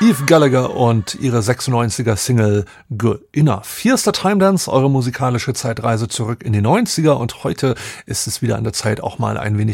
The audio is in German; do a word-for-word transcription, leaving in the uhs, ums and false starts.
Eve Gallagher und ihre sechsundneunziger Single Good Enough. Hier ist der Time Dance, eure musikalische Zeitreise zurück in die neunziger, und heute ist es wieder an der Zeit, auch mal ein wenig